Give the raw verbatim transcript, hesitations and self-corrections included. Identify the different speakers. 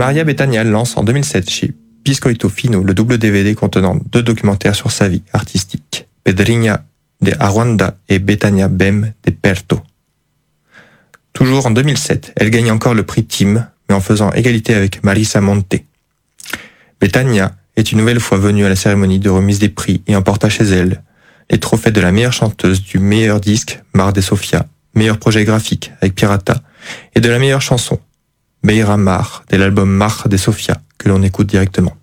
Speaker 1: Maria Betania lance en deux mille sept chez Biscoito Fino le double D V D contenant deux documentaires sur sa vie artistique, Pedrinha de Aruanda et Betania Bem de Perto. Toujours en deux mille sept, elle gagne encore le prix Tim, mais en faisant égalité avec Marisa Monte. Betania est une nouvelle fois venue à la cérémonie de remise des prix et emporta chez elle les trophées de la meilleure chanteuse, du meilleur disque, Mar de Sofia, meilleur projet graphique avec Pirata, et de la meilleure chanson, Beira Mar, de l'album Mar de Sofia, que l'on écoute directement.